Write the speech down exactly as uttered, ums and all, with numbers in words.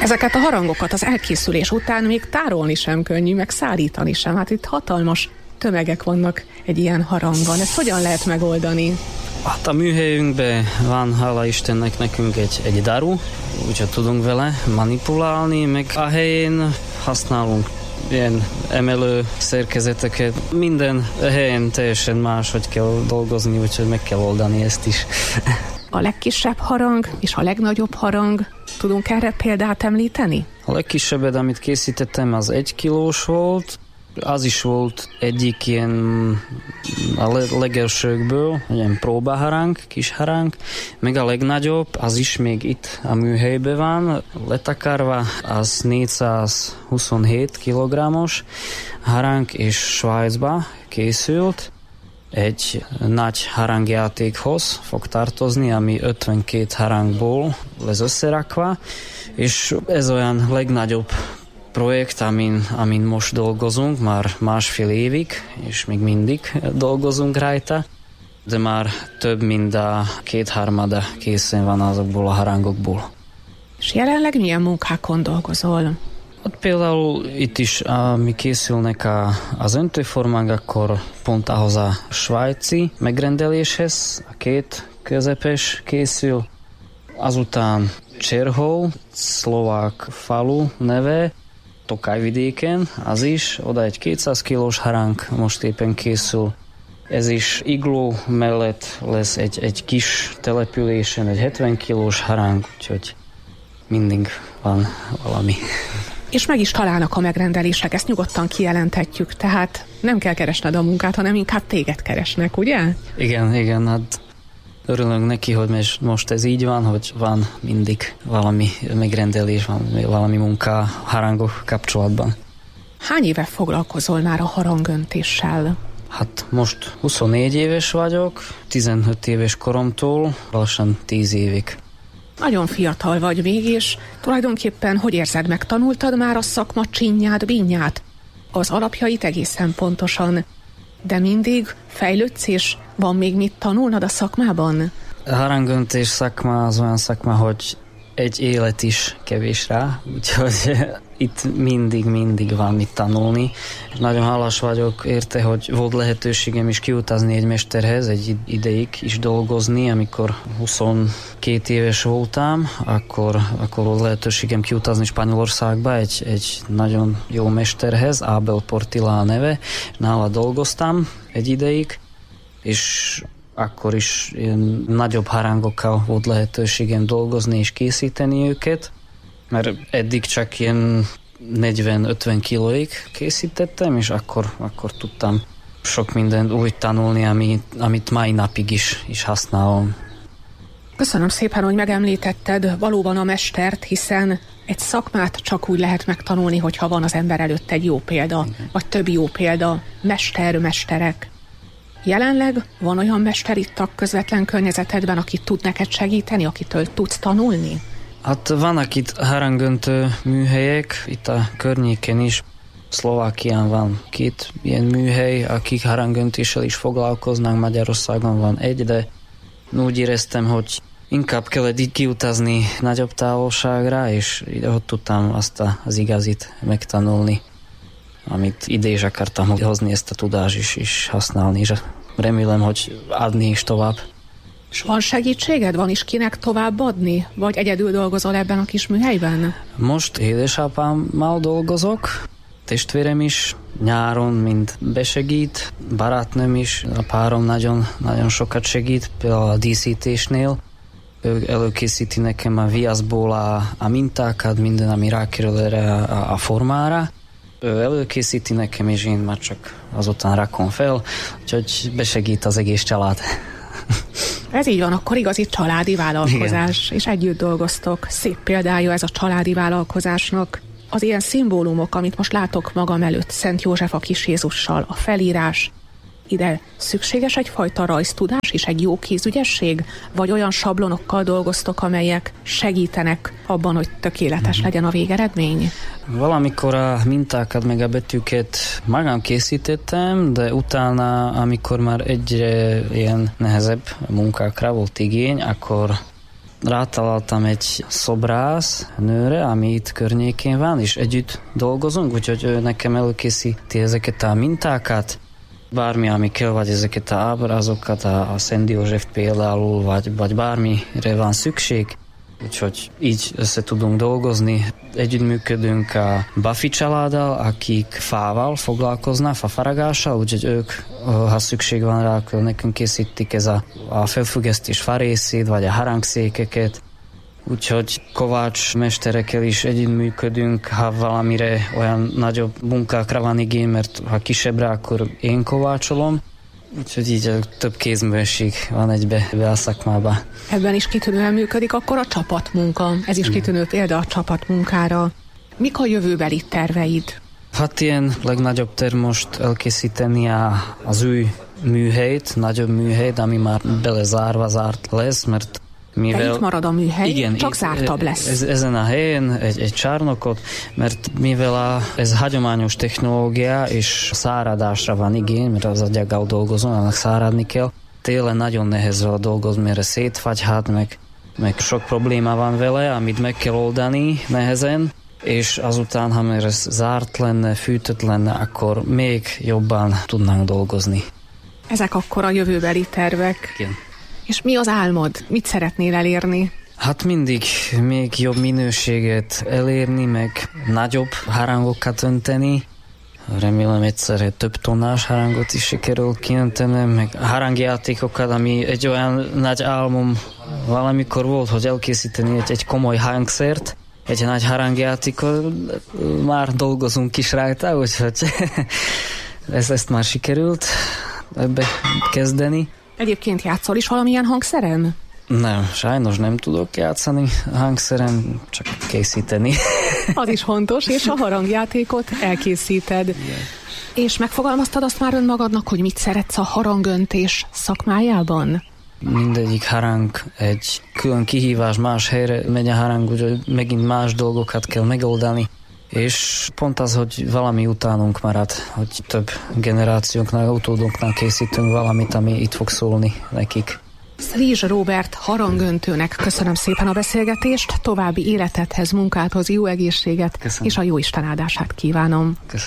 Ezeket a harangokat az elkészülés után még tárolni sem könnyű, meg szállítani sem. Hát itt hatalmas tömegek vannak egy ilyen harangban. Ezt hogyan lehet megoldani? Hát a műhelyünkben van, hála Istennek, nekünk egy, egy daru, úgyhogy tudunk vele manipulálni, meg a helyén használunk ilyen emelő szerkezeteket. Minden helyen teljesen más, hogy kell dolgozni, úgyhogy meg kell oldani ezt is. A legkisebb harang és a legnagyobb harang, tudunk erre példát említeni? A legkisebbet, amit készítettem, az egy kilós volt. Az is volt egyik ilyen a legelsőkből, ilyen próbaharang, kis harang, meg a legnagyobb, az is még itt a műhelyben van, letakarva, az négyszázhuszonhét kilogrammos harang, és Svájcba készült. Egy nagy harangjátékhoz fog tartozni, ami ötvenkét harangból lesz összerakva, és ez olyan legnagyobb projekt, amin, amin most dolgozunk, már másfél évig, és még mindig dolgozunk rajta, de már több mint a kétharmada készen van azokból a harangokból. És jelenleg milyen munkákon dolgozol? Ott például itt is, ami készülnek a, az öntőformák, akkor pont ahhoz a svájci megrendeléshez, a két közepes készül. Azután Cserhov, szlovák falu neve, Tokályvidéken, az is, oda egy kétszáz kilós harang most éppen készül. Ez is Igló mellett lesz egy, egy kis településen, egy hetven kilós harang, úgyhogy mindig van valami. És meg is találnak a megrendelések, ezt nyugodtan kijelenthetjük, tehát nem kell keresned a munkát, hanem inkább téged keresnek, ugye? Igen, igen, hát örülünk neki, hogy most ez így van, hogy van mindig valami megrendelés, valami munka harangok kapcsolatban. Hány éve foglalkozol már a harangöntéssel? Hát most huszonnégy éves vagyok, tizenöt éves koromtól, lassan tíz évig. Nagyon fiatal vagy még, és tulajdonképpen hogy érzed, megtanultad már a szakma csinyát, bínyát? Az alapjait egészen pontosan, de mindig fejlődsz, és van még mit tanulnod a szakmában? A harangöntés szakma az olyan szakma, hogy egy élet is kevés rá, úgyhogy itt mindig-mindig van mit tanulni. Nagyon hálás vagyok érte, hogy volt lehetőségem is kiutazni egy mesterhez, egy ideig is dolgozni, amikor huszonkét éves voltam, akkor, akkor volt lehetőségem kiutazni Spanyolországba egy, egy nagyon jó mesterhez, Abel Portilla a neve, nála dolgoztam egy ideig, és akkor is ilyen nagyobb harangokkal volt lehetőségem dolgozni és készíteni őket, mert eddig csak ilyen negyven-ötven kilóig készítettem, és akkor, akkor tudtam sok mindent úgy tanulni, amit, amit mai napig is, is használom. Köszönöm szépen, hogy megemlítetted valóban a mestert, hiszen egy szakmát csak úgy lehet megtanulni, hogyha van az ember előtt egy jó példa, igen, vagy több jó példa, mester, mesterek. Jelenleg van olyan mester itt a közvetlen környezetedben, aki tud neked segíteni, akitől tudsz tanulni? Hát vannak itt harangöntő műhelyek, itt a környéken is. Szlovákián van két ilyen műhely, akik harangöntéssel is foglalkoznak, Magyarországon van egy, de úgy éreztem, hogy inkább kellett így kiutazni nagyobb távolságra, és ott tudtam azt az igazit megtanulni, amit ide is akartam hozni, ezt a tudást is, is használni, és remélem, hogy adni is tovább. És van segítséged? Van is kinek tovább adni? Vagy egyedül dolgozol ebben a kis műhelyben? Most édesapámmal dolgozok, testvérem is nyáron mind besegít, barátnőm is, a párom nagyon, nagyon sokat segít, például a díszítésnél. Ő előkészíti nekem a viaszból a, a mintákat, minden, ami rákerül erre a, a formára. Ő előkészíti nekem, és én már csak azután rakom fel, úgyhogy besegít az egész család. Ez így van, akkor igazi családi vállalkozás, igen, és együtt dolgoztok. Szép példája ez a családi vállalkozásnak. Az ilyen szimbólumok, amit most látok magam előtt, Szent József a Kis Jézussal, a felírás, ide szükséges egyfajta rajztudás és egy jó kézügyesség? Vagy olyan sablonokkal dolgoztok, amelyek segítenek abban, hogy tökéletes mm-hmm. legyen a végeredmény? Valamikor a mintákat meg a betűket magam készítettem, de utána, amikor már egyre ilyen nehezebb munkákra volt igény, akkor rátaláltam egy szobrász nőre, ami itt környékén van, és együtt dolgozunk, úgyhogy ő nekem előkészíti ezeket a mintákat, bármi, ami kell, vagy ezeket a ábrázokat, a, a Szent József például, vagy, vagy bármire van szükség. Úgyhogy így össze tudunk dolgozni. Együttműködünk a Buffy családdal, akik fával foglalkoznak, fafaragással, úgyhogy ők, ha szükség van rá, akkor nekünk készítik ez a, a felfüggesztés farészét, vagy a harangszékeket. Úgyhogy kovács mesterekkel is együttműködünk, ha valamire olyan nagyobb munkákra van igény, mert ha kisebbre, akkor én kovácsolom. Úgyhogy így több kézművesség van egybe be a szakmába. Ebben is kitűnően működik akkor a csapatmunka. Ez is kitűnő példa a csapatmunkára. Mik a jövőbeli terveid? Hát ilyen legnagyobb terv most elkészíteni a, az új műhelyt, nagyobb műhelyt, ami már belezárva zárt lesz, mert mivel... De itt marad a műhely, igen, csak itt, zártabb lesz. Ez, ezen a helyen egy, egy csarnokot, mert mivel a, ez hagyományos technológia és száradásra van igény, mert az agyaggal dolgozom, annak száradni kell. Télen nagyon nehéz vele dolgozni, mert szétfagyhat, meg, meg sok probléma van vele, amit meg kell oldani nehezen, és azután, ha már ez zárt lenne, fűtött lenne, akkor még jobban tudnánk dolgozni. Ezek akkor a jövőbeli tervek. Igen. És mi az álmod? Mit szeretnél elérni? Hát mindig még jobb minőséget elérni, meg nagyobb harangokat önteni. Remélem egyszer több tonnás harangot is sikerül kiöntenem, meg harangjátékokat, ami egy olyan nagy álmom valamikor volt, hogy elkészíteni egy, egy komoly hangszert, egy nagy harangjátékot, már dolgozunk is rajta, úgyhogy ez, ezt már sikerült ebbe kezdeni. Egyébként játszol is valamilyen hangszeren? Nem, sajnos nem tudok játszani hangszeren, csak készíteni. Az is fontos, és a harangjátékot elkészíted. Igen. És megfogalmaztad azt már önmagadnak, hogy mit szeretsz a harangöntés szakmájában? Mindegyik harang egy külön kihívás, más helyre megy a harang, úgyhogy megint más dolgokat kell megoldani. És pont az, hogy valami utánunk marad, hogy több generációknál, utódoknál készítünk valamit, ami itt fog szólni nekik. Szrízs Róbert harangöntőnek köszönöm szépen a beszélgetést, további életedhez, munkádhoz jó egészséget, köszönöm. És a jóisten áldását kívánom. Köszönöm.